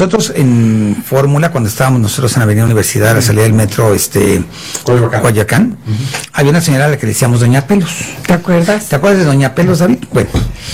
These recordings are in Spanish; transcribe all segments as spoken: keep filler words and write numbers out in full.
nosotros en Fórmula, cuando estábamos nosotros en la Avenida Universidad, a la salida del metro este Coyoacán, Coyoacán uh-huh. había una señora a la que le decíamos Doña Pelos. ¿Te acuerdas? ¿Te acuerdas de Doña Pelos, David? Bueno,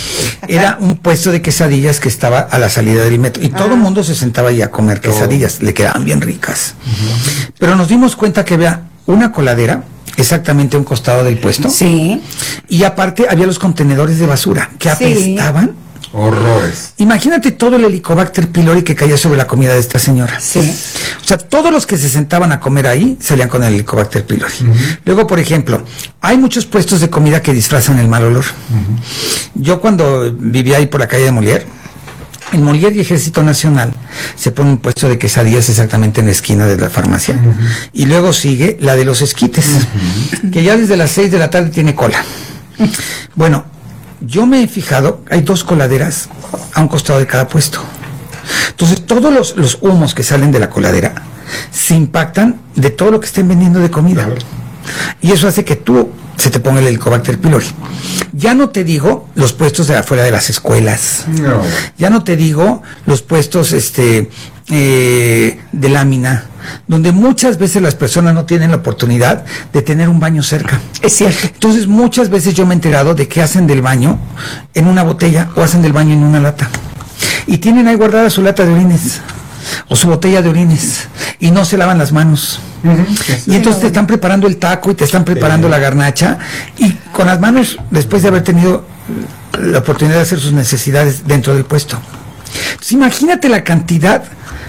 era un puesto de quesadillas que estaba a la salida del metro y ah. todo el mundo se sentaba ahí a comer quesadillas, le quedaban bien ricas. Uh-huh. Pero nos dimos cuenta que había una coladera exactamente a un costado del puesto. Sí. Y aparte había los contenedores de basura que apestaban. Sí. Horrores. Imagínate todo el Helicobacter pylori que caía sobre la comida de esta señora. Sí. O sea, todos los que se sentaban a comer ahí salían con el Helicobacter pylori. Uh-huh. Luego, por ejemplo, hay muchos puestos de comida que disfrazan el mal olor. Uh-huh. Yo cuando vivía ahí por la calle de Molière, en Molière y Ejército Nacional se pone un puesto de quesadillas exactamente en la esquina de la farmacia. Uh-huh. Y luego sigue la de los esquites, uh-huh. que ya desde las seis de la tarde tiene cola. Uh-huh. Bueno, yo me he fijado, hay dos coladeras a un costado de cada puesto. Entonces todos los, los humos que salen de la coladera se impactan de todo lo que estén vendiendo de comida. Claro. Y eso hace que tú se te ponga el Helicobacter pylori. Ya no te digo los puestos de afuera de las escuelas. No. Ya no te digo los puestos este eh, de lámina, donde muchas veces las personas no tienen la oportunidad de tener un baño cerca. Es cierto. Entonces muchas veces yo me he enterado de que hacen del baño en una botella o hacen del baño en una lata. Y tienen ahí guardada su lata de orines o su botella de orines y no se lavan las manos. Uh-huh. Y entonces te están preparando el taco y te están preparando sí. la garnacha y con las manos, después de haber tenido la oportunidad de hacer sus necesidades dentro del puesto. Entonces imagínate la cantidad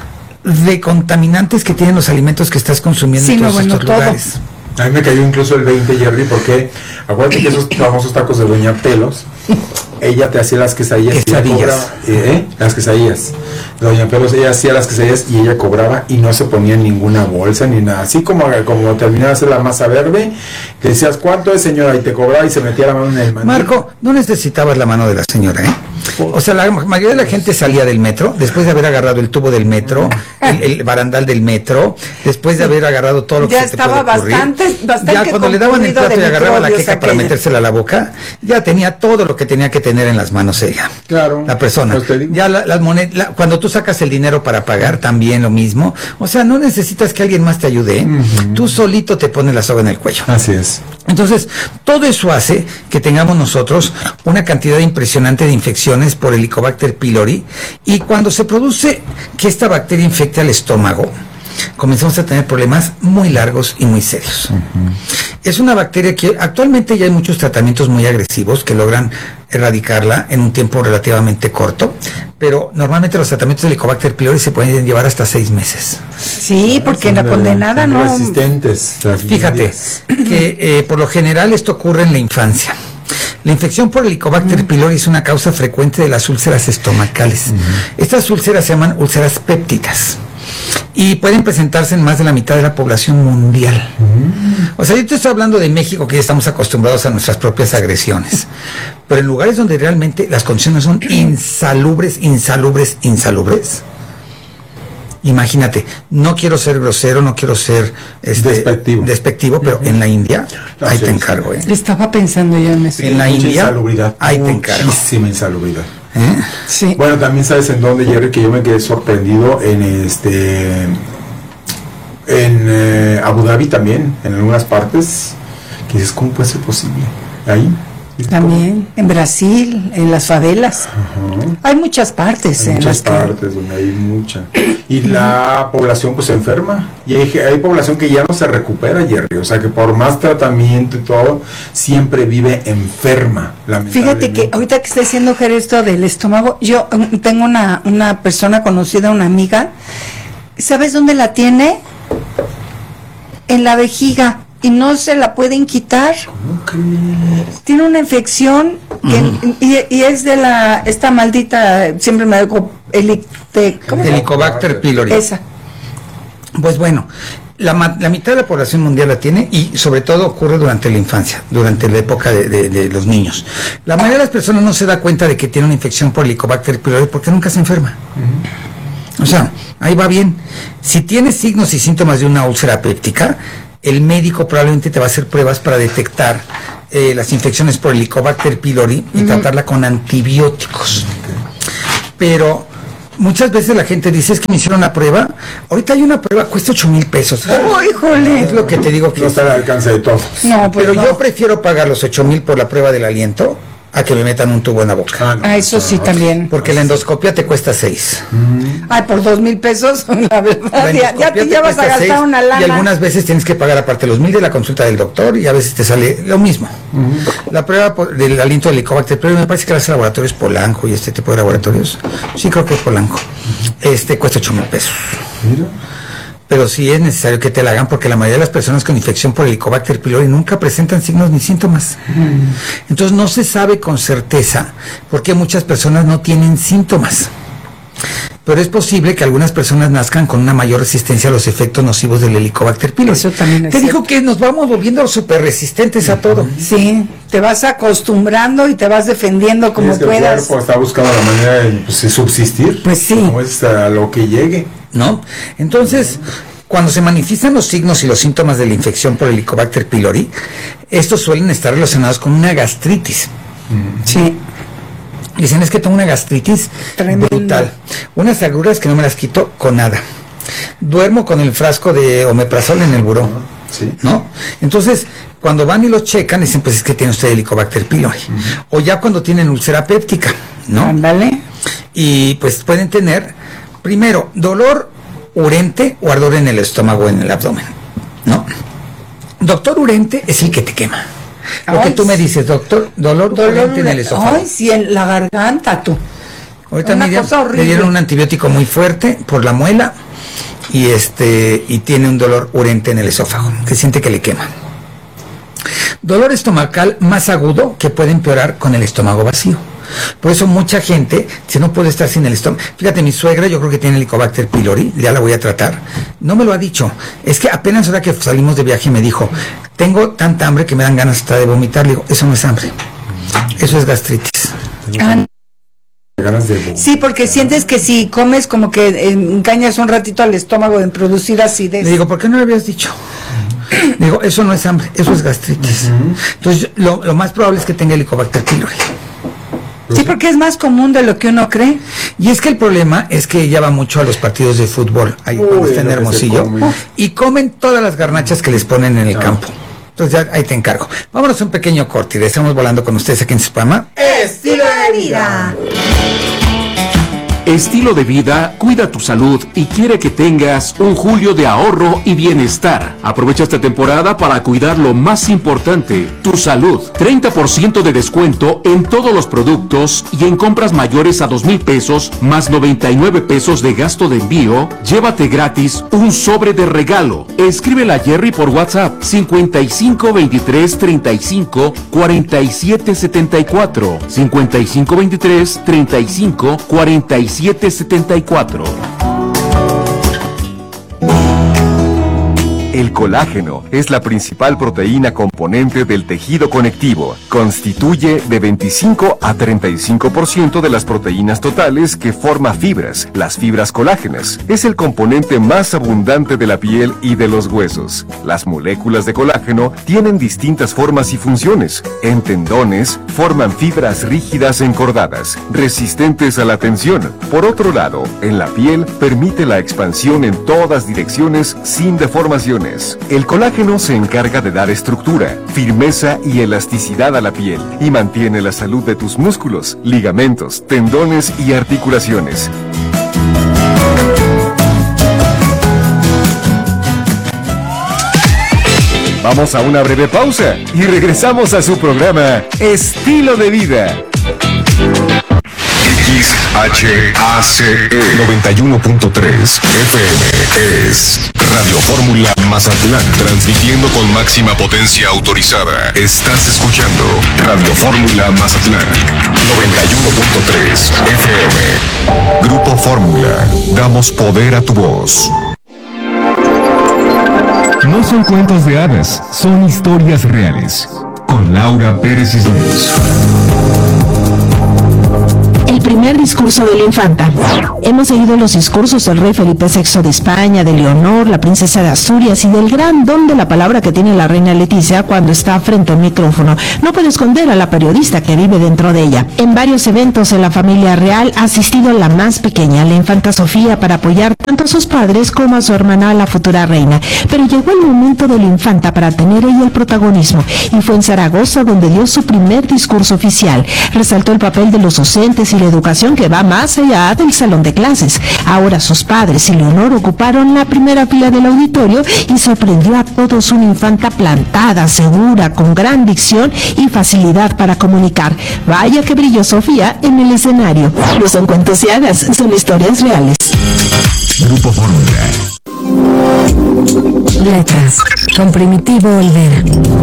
de contaminantes que tienen los alimentos que estás consumiendo sí, en todos no, bueno, estos todo. lugares. A mí me cayó incluso el veinte, Jerry, porque acuérdate que esos famosos tacos de Doña Pelos, ella te hacía las quesadillas, quesadillas. Y ella cobraba, eh, las quesadillas. Doña Pelos, ella hacía las quesadillas y ella cobraba y no se ponía en ninguna bolsa ni nada. Así como, como terminaba de hacer la masa verde, te decías, ¿cuánto es, señora? Y te cobraba y se metía la mano en el mandil. Marco, no necesitabas la mano de la señora, ¿eh? O sea, la mayoría de la gente salía del metro, después de haber agarrado el tubo del metro, el, el barandal del metro, después de haber agarrado todo lo que ya se te puede ocurrir. Bastante, bastante ya cuando le daban el plato y agarraba la queca para aquella. metérsela a la boca, ya tenía todo lo que tenía que tener en las manos ella. Claro. La persona. Pues ya la, las monedas, la, cuando tú sacas el dinero para pagar, también lo mismo. O sea, no necesitas que alguien más te ayude, ¿eh? Uh-huh. Tú solito te pones la soga en el cuello. Así es. Entonces, todo eso hace que tengamos nosotros una cantidad impresionante de infecciones por Helicobacter pylori, y cuando se produce que esta bacteria infecte al estómago, comenzamos a tener problemas muy largos y muy serios. Uh-huh. Es una bacteria que actualmente ya hay muchos tratamientos muy agresivos que logran erradicarla en un tiempo relativamente corto, pero normalmente los tratamientos de Helicobacter pylori se pueden llevar hasta seis meses. Sí, porque la condenada no... resistentes. Fíjate que eh, por lo general esto ocurre en la infancia. La infección por Helicobacter pylori es una causa frecuente de las úlceras estomacales. Uh-huh. Estas úlceras se llaman úlceras pépticas y pueden presentarse en más de la mitad de la población mundial. Uh-huh. O sea, yo te estoy hablando de México, que ya estamos acostumbrados a nuestras propias agresiones, pero en lugares donde realmente las condiciones son insalubres, insalubres, insalubres. Imagínate, no quiero ser grosero, no quiero ser este, despectivo. despectivo, pero en la India, no, ahí sí, te encargo. ¿eh? Estaba pensando yo en eso. En la India, insalubridad, ahí te encargo. Muchísima insalubridad. ¿Eh? Sí. Bueno, también sabes en dónde, Jerry, que yo me quedé sorprendido en este, en eh, Abu Dhabi también, en algunas partes, que dices, ¿cómo puede ser posible? Ahí. También, en Brasil, en las favelas. Uh-huh. Hay muchas partes. Hay en muchas las partes que... donde hay mucha. Y la población pues se enferma. Y hay, hay población que ya no se recupera, Jerry. O sea que por más tratamiento y todo, siempre vive enferma. Fíjate que ahorita que está diciendo Ger esto del estómago, yo um, tengo una, una persona conocida, una amiga. ¿Sabes dónde la tiene? En la vejiga. Y no se la pueden quitar. ¿Cómo crees? Tiene una infección que, uh-huh. y, y es de la esta maldita, siempre me digo elite, ¿cómo se llama? Helicobacter pylori. Esa. Pues bueno, la, la mitad de la población mundial la tiene, y sobre todo ocurre durante la infancia, durante la época de, de, de los niños. La mayoría de las personas no se da cuenta de que tiene una infección por Helicobacter pylori porque nunca se enferma. Uh-huh. O sea, ahí va bien. Si tienes signos y síntomas de una úlcera péptica, el médico probablemente te va a hacer pruebas para detectar eh, las infecciones por Helicobacter pylori y uh-huh. tratarla con antibióticos. Okay. Pero muchas veces la gente dice, es que me hicieron una prueba. Ahorita hay una prueba, cuesta ocho mil pesos. ¡Oh, híjole! Es lo que te digo que... No está al alcance de todos. No, pues Pero no. yo prefiero pagar los ocho mil por la prueba del aliento a que me metan un tubo en la boca. Ah, no. Ah, eso sí también. Porque la endoscopia te cuesta seis. Ay, por dos mil pesos, la verdad, La ya, ya endoscopia te te ya vas a cuesta gastar seis, una lana. Y algunas veces tienes que pagar aparte los mil de la consulta del doctor y a veces te sale lo mismo. Uh-huh. La prueba por, del aliento del Helicobacter pylori, me parece que las laboratorios Polanco y este tipo de laboratorios, sí creo que es Polanco, uh-huh. este cuesta ocho mil pesos. Mira. Pero sí es necesario que te la hagan porque la mayoría de las personas con infección por Helicobacter pylori nunca presentan signos ni síntomas. Mm. Entonces no se sabe con certeza por qué muchas personas no tienen síntomas. Pero es posible que algunas personas nazcan con una mayor resistencia a los efectos nocivos del Helicobacter pylori. Eso también es Te cierto. digo que nos vamos volviendo súper resistentes a todo. Sí, te vas acostumbrando y te vas defendiendo como es que puedas. El cuerpo está buscando la manera de, pues, de subsistir. Pues sí. Como es a lo que llegue. ¿No? Entonces, cuando se manifiestan los signos y los síntomas de la infección por Helicobacter pylori, estos suelen estar relacionados con una gastritis. Mm. Sí. Dicen, es que tengo una gastritis Tremendo. brutal. Unas agruras que no me las quito con nada. Duermo con el frasco de omeprazol en el buró. Sí. ¿No? Entonces, cuando van y lo checan, dicen, pues es que tiene usted Helicobacter pylori. Uh-huh. O ya cuando tienen úlcera péptica, ¿no? Ándale. Y pues pueden tener, primero, dolor urente o ardor en el estómago o en el abdomen, ¿no? Doctor urente es el que te quema. Lo que tú me dices, doctor, dolor, dolor urente en el esófago. Ay, sí, en la garganta, tú. Ahorita Una me dieron, cosa horrible. me dieron un antibiótico muy fuerte por la muela y este y tiene un dolor urente en el esófago, que siente que le quema. Dolor estomacal más agudo que puede empeorar con el estómago vacío. Por eso mucha gente, si no puede estar sin el estómago, fíjate, mi suegra yo creo que tiene Helicobacter pylori, ya la voy a tratar, no me lo ha dicho, es que apenas ahora que salimos de viaje me dijo, tengo tanta hambre que me dan ganas hasta de vomitar, le digo, eso no es hambre, eso es gastritis. Ah, Ganas de... sí, porque sientes que si comes como que eh, engañas un ratito al estómago en producir acidez. Le digo, ¿por qué no lo habías dicho? Le digo, eso no es hambre, eso es gastritis. Uh-huh. Entonces, lo, lo más probable es que tenga Helicobacter pylori. Sí, porque es más común de lo que uno cree. Y es que el problema es que ella va mucho a los partidos de fútbol, ahí Uy, cuando está en lo que se Hermosillo, come. y comen todas las garnachas que les ponen en el Ah. campo. Entonces ya ahí te encargo. Vámonos a un pequeño corte y estamos volando con ustedes aquí en su programa. Estilo de vida. Estilo de vida cuida tu salud y quiere que tengas un julio de ahorro y bienestar. Aprovecha esta temporada para cuidar lo más importante, tu salud. treinta por ciento de descuento en todos los productos y en compras mayores a dos mil pesos más noventa y nueve pesos de gasto de envío. Llévate gratis un sobre de regalo. Escríbela a Jerry por WhatsApp cincuenta y cinco veintitrés treinta y cinco cuarenta y siete setenta y cuatro cincuenta y cinco veintitrés treinta y cinco cuarenta y siete setenta y cuatro. El colágeno es la principal proteína componente del tejido conectivo. Constituye de veinticinco a treinta y cinco por ciento de las proteínas totales que forma fibras, las fibras colágenas. Es el componente más abundante de la piel y de los huesos. Las moléculas de colágeno tienen distintas formas y funciones. En tendones, forman fibras rígidas encordadas, resistentes a la tensión. Por otro lado, en la piel, permite la expansión en todas direcciones sin deformaciones. El colágeno se encarga de dar estructura, firmeza y elasticidad a la piel y mantiene la salud de tus músculos, ligamentos, tendones y articulaciones. Vamos a una breve pausa y regresamos a su programa Estilo de Vida. X H A C E noventa y uno punto tres F M es Radio Fórmula Mazatlán, transmitiendo con máxima potencia autorizada. Estás escuchando Radio Fórmula Mazatlán noventa y uno punto tres F M. Grupo Fórmula, damos poder a tu voz. No son cuentos de hadas, son historias reales. Con Laura Pérez Cisneros. El el primer discurso de la infanta. Hemos seguido los discursos del rey Felipe sexto de España, de Leonor, la princesa de Asturias y del gran don de la palabra que tiene la reina Leticia cuando está frente al micrófono. No puede esconder a la periodista que vive dentro de ella. En varios eventos en la familia real ha asistido la más pequeña, la infanta Sofía, para apoyar tanto a sus padres como a su hermana, la futura reina. Pero llegó el momento de la infanta para tener ella el protagonismo, y fue en Zaragoza donde dio su primer discurso oficial. Resaltó el papel de los docentes y la educación que va más allá del salón de clases. Ahora sus padres y Leonor ocuparon la primera fila del auditorio y sorprendió a todos una infanta plantada, segura, con gran dicción y facilidad para comunicar. Vaya que brilló Sofía en el escenario. No son cuentos y hadas, son historias reales. Grupo Fórmula. Letras con Primitivo Olvera.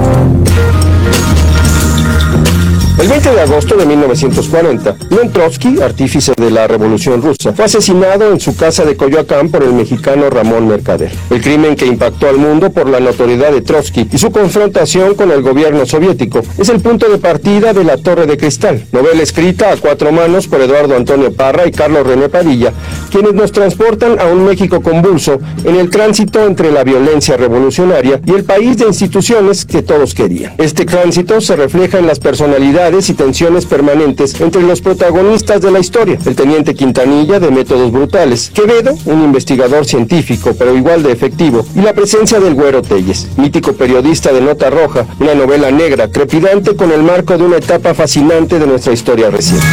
El veinte de agosto de mil novecientos cuarenta, León Trotsky, artífice de la Revolución Rusa, fue asesinado en su casa de Coyoacán por el mexicano Ramón Mercader. El crimen que impactó al mundo por la notoriedad de Trotsky y su confrontación con el gobierno soviético es el punto de partida de La Torre de Cristal, novela escrita a cuatro manos por Eduardo Antonio Parra y Carlos René Padilla, quienes nos transportan a un México convulso en el tránsito entre la violencia revolucionaria y el país de instituciones que todos querían. Este tránsito se refleja en las personalidades y tensiones permanentes entre los protagonistas de la historia: el teniente Quintanilla, de métodos brutales; Quevedo, un investigador científico pero igual de efectivo; y la presencia del Güero Telles, mítico periodista de Nota Roja, una novela negra trepidante con el marco de una etapa fascinante de nuestra historia reciente.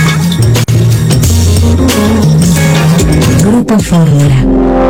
Grupo Fórmula.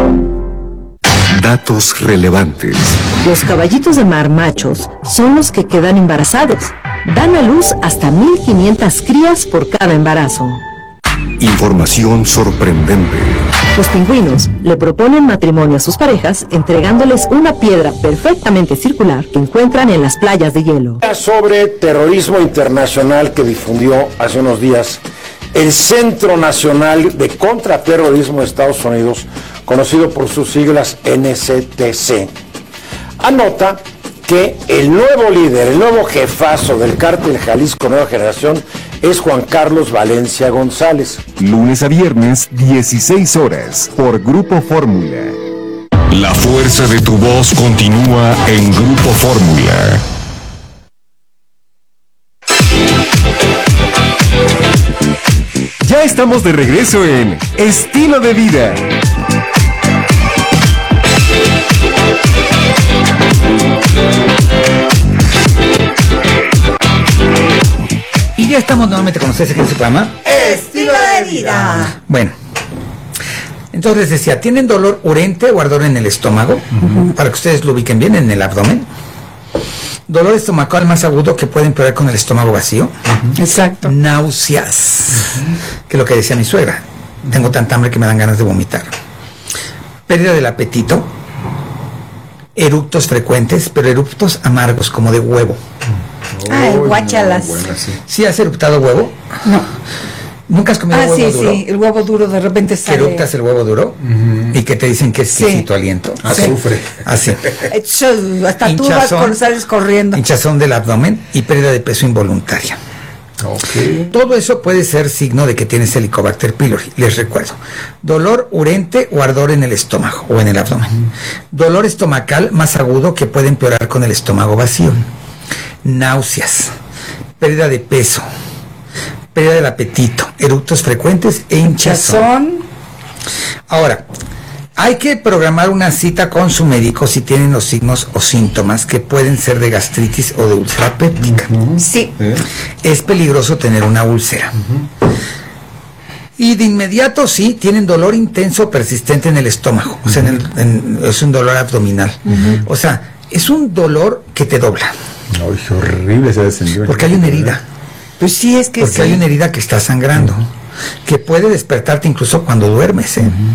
Datos relevantes. Los caballitos de mar machos son los que quedan embarazados. Dan a luz hasta mil quinientas crías por cada embarazo. Información sorprendente. Los pingüinos le proponen matrimonio a sus parejas entregándoles una piedra perfectamente circular que encuentran en las playas de hielo. Sobre terrorismo internacional que difundió hace unos días el Centro Nacional de Contraterrorismo de Estados Unidos, conocido por sus siglas N C T C, anota que el nuevo líder, el nuevo jefazo del cártel Jalisco Nueva Generación es Juan Carlos Valencia González. Lunes a viernes, dieciséis horas, por Grupo Fórmula. La fuerza de tu voz continúa en Grupo Fórmula. Ya estamos de regreso en Estilo de Vida. Y ya estamos nuevamente con ustedes aquí en su programa Estilo de Vida. Bueno, entonces decía, ¿tienen dolor urente o ardor en el estómago? Uh-huh. Para que ustedes lo ubiquen bien, en el abdomen. Dolor estomacal más agudo que puede empeorar con el estómago vacío. Uh-huh. Exacto. Náuseas, uh-huh. que es lo que decía mi suegra. Tengo tanta hambre que me dan ganas de vomitar. Pérdida del apetito. Eructos frecuentes, pero eructos amargos, como de huevo. Ay, guáchalas. Bueno, sí. ¿Sí has eructado huevo? No. ¿Nunca has comido ah, huevo sí, duro? sí, el huevo duro de repente sale. ¿Que eructas el huevo duro? Uh-huh. Y que te dicen que es exquisito sí. aliento. Azufre. Así. Hasta hinchazón, tú vas con, sales corriendo. Hinchazón del abdomen y pérdida de peso involuntaria. Okay. Todo eso puede ser signo de que tienes Helicobacter pylori. Les recuerdo: dolor urente o ardor en el estómago o en el abdomen. Uh-huh. Dolor estomacal más agudo que puede empeorar con el estómago vacío. Uh-huh. Náuseas, pérdida de peso, pérdida del apetito, eructos frecuentes e hinchazón. Ahora, hay que programar una cita con su médico si tienen los signos o síntomas que pueden ser de gastritis o de úlcera péptica. Uh-huh. Sí. ¿Eh? Es peligroso tener una úlcera. Uh-huh. Y de inmediato sí tienen dolor intenso persistente en el estómago. Uh-huh. O sea, en el, en, es un dolor abdominal. Uh-huh. O sea, es un dolor que te dobla. Ay, qué horrible ese descendió. Porque hay una herida. Pues sí, es que Porque sí. hay una herida que está sangrando, uh-huh. que puede despertarte incluso cuando duermes. ¿eh? Uh-huh.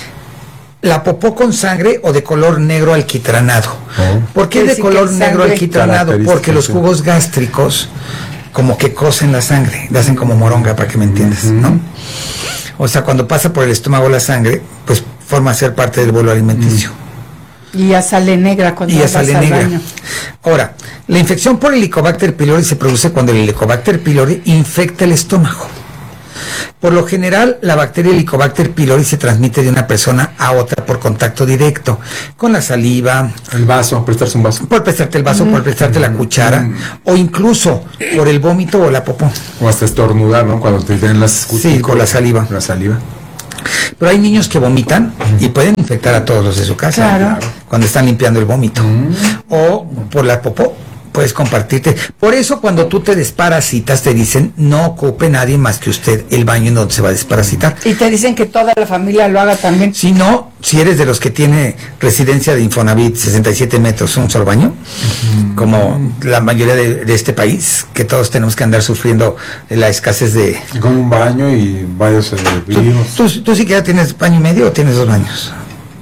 La popó con sangre o de color negro alquitranado. Uh-huh. ¿Por qué de color negro alquitranado? Porque los jugos gástricos como que cocen la sangre, le hacen como moronga, para que me entiendas, uh-huh. ¿no? O sea, cuando pasa por el estómago la sangre, pues forma a ser parte del bolo alimenticio. Uh-huh. Y ya sale negra cuando y ya vas sale al negra. baño. Ahora, la infección por Helicobacter pylori se produce cuando el Helicobacter pylori infecta el estómago. Por lo general, la bacteria Helicobacter pylori se transmite de una persona a otra por contacto directo, con la saliva, el vaso, prestarse un vaso. Por prestarte el vaso, mm. por prestarte mm. la cuchara, mm. o incluso por el vómito o la popó. O hasta estornudar, ¿no? Cuando te den las cutículas. Sí, con la saliva. La saliva. Pero hay niños que vomitan mm. y pueden infectar a todos los de su casa. Claro. Cuando están limpiando el vómito. Mm. O por la popó. Puedes compartirte. Por eso cuando tú te desparasitas te dicen no ocupe nadie más que usted el baño en donde se va a desparasitar. Y te dicen que toda la familia lo haga también. Si no, si eres de los que tiene residencia de Infonavit sesenta y siete metros, un solo baño, uh-huh. como la mayoría de, de este país, que todos tenemos que andar sufriendo la escasez de... Con un baño y varios virus. ¿Tú, tú, ¿Tú siquiera tienes baño y medio o tienes dos baños?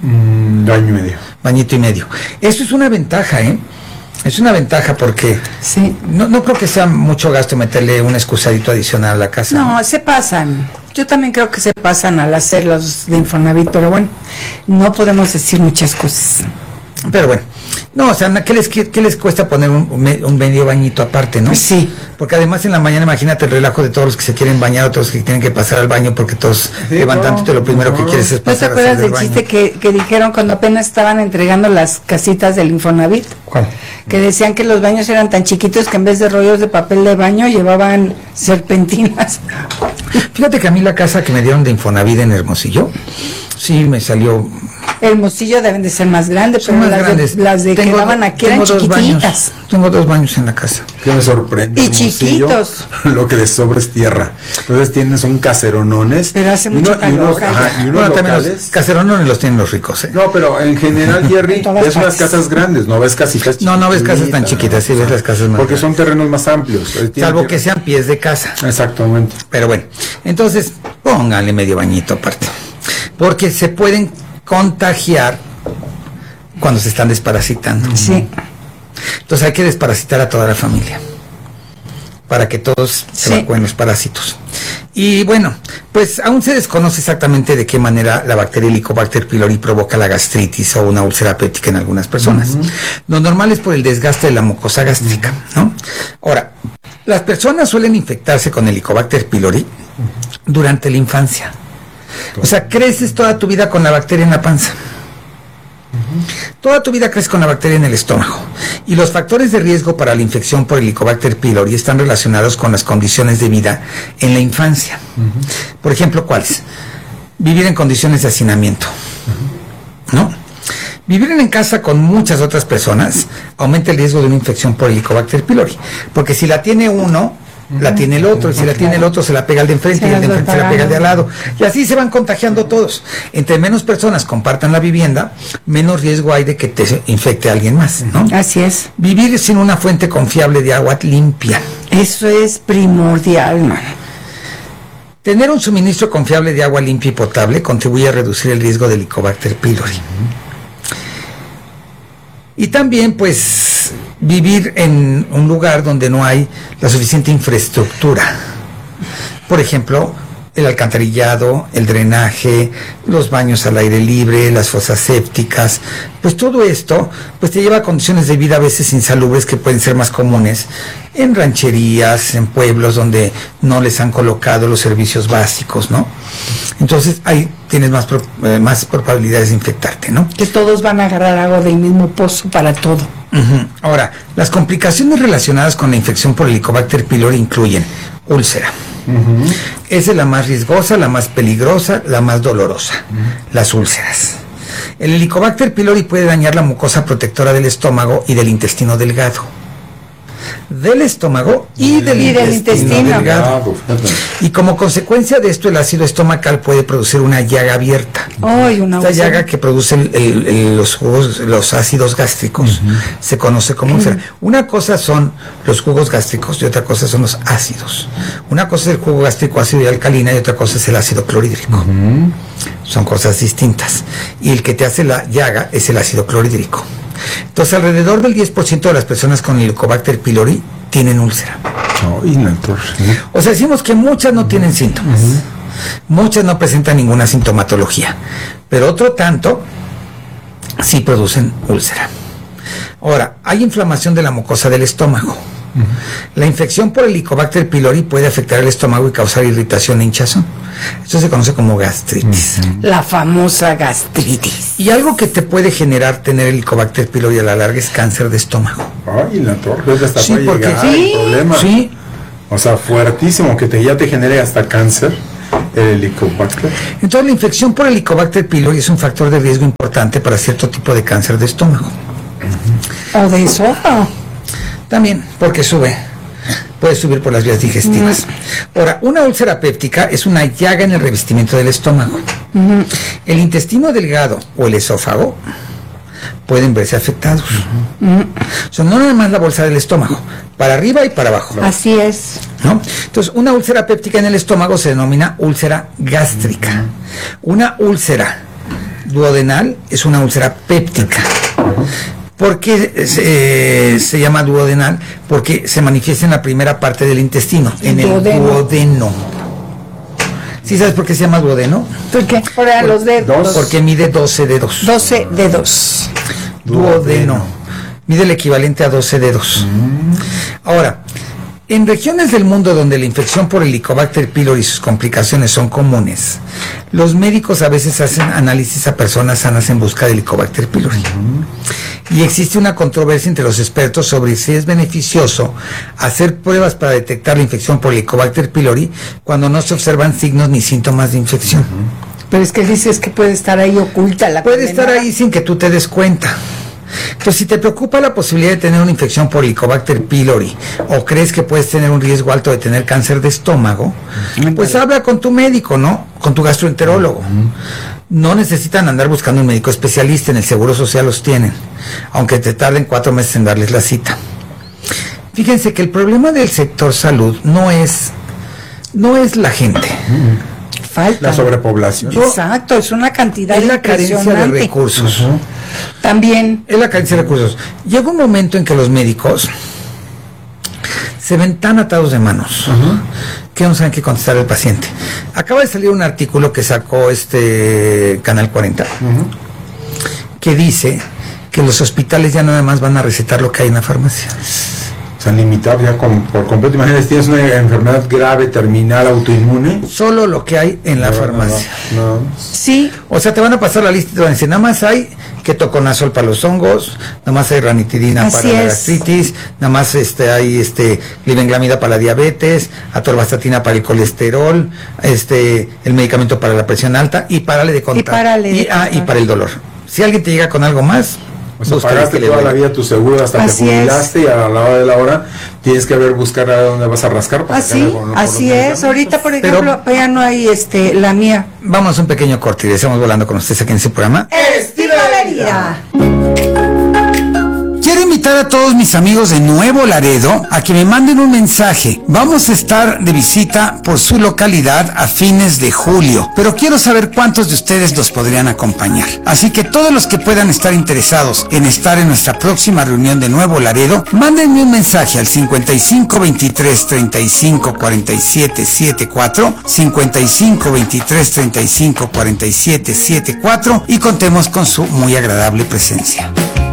Mm, baño y medio. Bañito y medio. Eso es una ventaja, ¿eh? Es una ventaja porque sí. no, no creo que sea mucho gasto meterle un excusadito adicional a la casa. No, ¿no? Se pasan. Yo también creo que se pasan al hacer los de Infonavit, pero bueno, no podemos decir muchas cosas. Pero bueno, no, o sea, ¿qué les, qué, qué les cuesta poner un, un medio bañito aparte, no? Sí. Porque además en la mañana imagínate el relajo de todos los que se quieren bañar, otros que tienen que pasar al baño porque todos sí, levantándote no, lo primero no. que quieres es pasar. ¿No te acuerdas del chiste que, que dijeron cuando apenas estaban entregando las casitas del Infonavit? ¿Cuál? Que decían que los baños eran tan chiquitos que en vez de rollos de papel de baño llevaban serpentinas. Fíjate que a mí la casa que me dieron de Infonavit en Hermosillo, sí me salió... Hermosillo deben de ser más grandes, son pero más las grandes. De, las de tengo, que daban aquí eran chiquititas. Baños, tengo dos baños en la casa. Que me sorprende. Y chiquitos. Lo que les sobra es tierra. Entonces tienen, son caseronones. Pero hace mucho uno, calor. Y unos, ajá, y unos bueno, también los caseronones los tienen los ricos, ¿eh? No, pero en general, Jerry, ves unas casas grandes, no ves casitas chiquitas. No, no ves casas tan chiquitas, sí ves las casas más porque grandes. Son terrenos más amplios. Salvo que... que sean pies de casa. Exactamente. Pero bueno, entonces pónganle medio bañito aparte. Porque se pueden contagiar cuando se están desparasitando. Sí. Entonces hay que desparasitar a toda la familia para que todos se sí. evacúen los parásitos. Y bueno, pues aún se desconoce exactamente de qué manera la bacteria Helicobacter pylori provoca la gastritis o una úlcera péptica en algunas personas. Uh-huh. Lo normal es por el desgaste de la mucosa gástrica, ¿no? Ahora, las personas suelen infectarse con Helicobacter pylori uh-huh. durante la infancia. O sea, creces toda tu vida con la bacteria en la panza. Toda tu vida creces con la bacteria en el estómago y los factores de riesgo para la infección por Helicobacter pylori están relacionados con las condiciones de vida en la infancia. Uh-huh. Por ejemplo, ¿cuáles? Vivir en condiciones de hacinamiento, uh-huh. ¿no? Vivir en casa con muchas otras personas aumenta el riesgo de una infección por Helicobacter pylori, porque si la tiene uno, la tiene el otro, y si la tiene el otro se la pega al de enfrente y el de enfrente se la pega al de al lado, y así se van contagiando todos. Entre menos personas compartan la vivienda, menos riesgo hay de que te infecte a alguien más, ¿no? Así es. Vivir sin una fuente confiable de agua limpia. Eso es primordial, man. Tener un suministro confiable de agua limpia y potable contribuye a reducir el riesgo de Helicobacter pylori. Y también, pues, vivir en un lugar donde no hay la suficiente infraestructura. Por ejemplo, el alcantarillado, el drenaje, los baños al aire libre, las fosas sépticas, pues todo esto pues te lleva a condiciones de vida a veces insalubres que pueden ser más comunes en rancherías, en pueblos donde no les han colocado los servicios básicos, ¿no? Entonces ahí tienes más, pro, eh, más probabilidades de infectarte, ¿no? Que todos van a agarrar agua del mismo pozo para todo. Uh-huh. Ahora, las complicaciones relacionadas con la infección por Helicobacter pylori incluyen úlcera. Uh-huh. Esa es la más riesgosa, la más peligrosa, la más dolorosa. Uh-huh. Las úlceras. El Helicobacter pylori puede dañar la mucosa protectora del estómago y del intestino delgado. Del estómago y del, y del intestino, intestino delgado. Y como consecuencia de esto, el ácido estomacal puede producir una llaga abierta. Oh, y una Esta úlcera. Llaga que produce el, el, el, los jugos, los ácidos gástricos, uh-huh. se conoce como úlcera. Uh-huh. Una cosa son los jugos gástricos y otra cosa son los ácidos. Una cosa es el jugo gástrico ácido y alcalina y otra cosa es el ácido clorhídrico. Uh-huh. Son cosas distintas. Y el que te hace la llaga es el ácido clorhídrico. Entonces, alrededor del diez por ciento de las personas con Helicobacter pylori tienen úlcera. Oh, y no, entonces, ¿no? O sea, decimos que muchas no uh-huh. tienen síntomas. Uh-huh. Muchas no presentan ninguna sintomatología. Pero otro tanto sí producen úlcera. Ahora, hay inflamación de la mucosa del estómago. Uh-huh. La infección por Helicobacter pylori puede afectar el estómago y causar irritación e hinchazón. Esto se conoce como gastritis. Uh-huh. La famosa gastritis. Y algo que te puede generar tener Helicobacter pylori a la larga es cáncer de estómago. Ay, la torre, hasta sí, puede porque llegar sí, el problema. Sí. O sea, fuertísimo, que te, ya te genere hasta cáncer el Helicobacter. Entonces, la infección por Helicobacter pylori es un factor de riesgo importante para cierto tipo de cáncer de estómago. Uh-huh. O de esófago. También, porque sube. Puede subir por las vías digestivas. Uh-huh. Ahora, una úlcera péptica es una llaga en el revestimiento del estómago. Uh-huh. El intestino delgado o el esófago pueden verse afectados. Uh-huh. O sea, no nada más la bolsa del estómago, para arriba y para abajo. Así es. ¿No? Entonces, una úlcera péptica en el estómago se denomina úlcera gástrica. Uh-huh. Una úlcera duodenal es una úlcera péptica. Uh-huh. ¿Por qué se, se llama duodenal? Porque se manifiesta en la primera parte del intestino, en el duodeno. duodeno. ¿Sí sabes por qué se llama duodeno? ¿Por qué? Por, por los dedos. Porque mide doce dedos. doce dedos. Duodeno. Mide el equivalente a doce dedos. Mm. Ahora, en regiones del mundo donde la infección por Helicobacter pylori y sus complicaciones son comunes, los médicos a veces hacen análisis a personas sanas en busca de Helicobacter pylori. Uh-huh. Y existe una controversia entre los expertos sobre si es beneficioso hacer pruebas para detectar la infección por Helicobacter pylori cuando no se observan signos ni síntomas de infección. Uh-huh. Pero es que dices que puede estar ahí oculta la Puede estar ahí sin que tú te des cuenta. Entonces, si te preocupa la posibilidad de tener una infección por Helicobacter pylori o crees que puedes tener un riesgo alto de tener cáncer de estómago, pues habla con tu médico, ¿no? Con tu gastroenterólogo. No necesitan andar buscando un médico especialista, en el Seguro Social los tienen, aunque te tarden cuatro meses en darles la cita. Fíjense que el problema del sector salud no es, no es la gente. Falta. La sobrepoblación. Exacto, es una cantidad es la carencia de recursos. Uh-huh. También. Es la carencia de recursos. Llega un momento en que los médicos se ven tan atados de manos uh-huh. que no saben qué contestar al paciente. Acaba de salir un artículo que sacó este Canal cuarenta uh-huh. que dice que los hospitales ya nada más van a recetar lo que hay en la farmacia. Se han limitado ya con, por completo. Imagínate, si tienes una enfermedad grave, terminal, autoinmune. Solo lo que hay en la no, farmacia. No, no. Sí. O sea, te van a pasar la lista y te van a decir, nada más hay ketoconazol para los hongos, nada más hay ranitidina Así para la es. gastritis, nada más este hay este glibenclamida para la diabetes, atorvastatina para el colesterol, este el medicamento para la presión alta y párale de contar. Y párale de y, ah, y para el dolor. Si alguien te llega con algo más, o sea, pagaste toda la vida tu seguro hasta así que jubilaste es. Y a la hora de la hora tienes que ver buscar a dónde vas a rascar para así, con, así es. Ahorita, por ejemplo, pero, ya no hay este la mía. Vamos a un pequeño corte y estamos volando con ustedes aquí en su programa. Estilo de vida. Quiero invitar a todos mis amigos de Nuevo Laredo a que me manden un mensaje. Vamos a estar de visita por su localidad a fines de julio, pero quiero saber cuántos de ustedes nos podrían acompañar. Así que todos los que puedan estar interesados en estar en nuestra próxima reunión de Nuevo Laredo, mándenme un mensaje al cincuenta y cinco veintitrés treinta y cinco cuarenta y siete setenta y cuatro, cincuenta y cinco veintitrés treinta y cinco cuarenta y siete setenta y cuatro y contemos con su muy agradable presencia.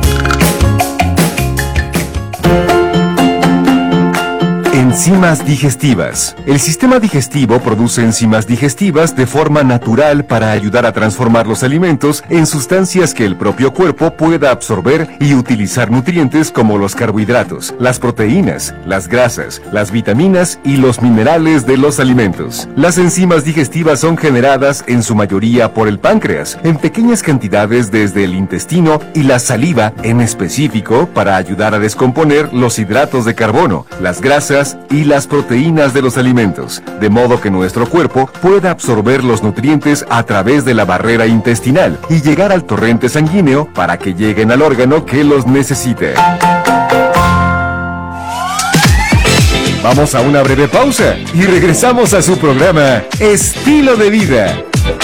Enzimas digestivas. El sistema digestivo produce enzimas digestivas de forma natural para ayudar a transformar los alimentos en sustancias que el propio cuerpo pueda absorber y utilizar nutrientes como los carbohidratos, las proteínas, las grasas, las vitaminas y los minerales de los alimentos. Las enzimas digestivas son generadas en su mayoría por el páncreas, en pequeñas cantidades desde el intestino y la saliva en específico para ayudar a descomponer los hidratos de carbono, las grasas y las proteínas de los alimentos, de modo que nuestro cuerpo pueda absorber los nutrientes a través de la barrera intestinal y llegar al torrente sanguíneo para que lleguen al órgano que los necesite. Vamos a una breve pausa y regresamos a su programa Estilo de Vida.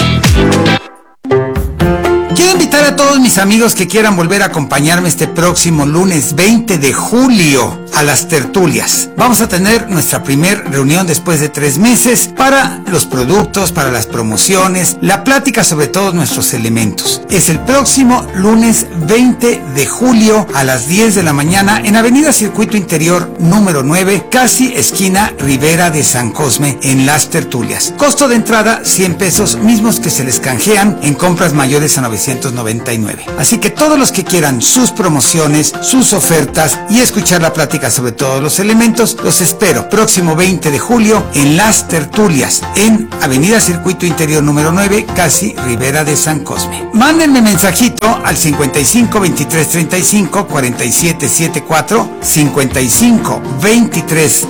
Quiero invitar a todos mis amigos que quieran volver a acompañarme este próximo lunes veinte de julio a las tertulias. Vamos a tener nuestra primer reunión después de tres meses para los productos, para las promociones, la plática sobre todos nuestros elementos. Es el próximo lunes veinte de julio a las diez de la mañana en Avenida Circuito Interior número nueve, casi esquina Rivera de San Cosme, en Las Tertulias. Costo de entrada cien pesos, mismos que se les canjean en compras mayores a novecientos noventa y nueve. Así que todos los que quieran sus promociones, sus ofertas y escuchar la plática sobre todos los elementos, los espero próximo veinte de julio en Las Tertulias, en Avenida Circuito Interior número nueve, casi Rivera de San Cosme. Mándenme mensajito al cincuenta y cinco veintitrés treinta y cinco cuarenta y siete setenta y cuatro, cincuenta y cinco veintitrés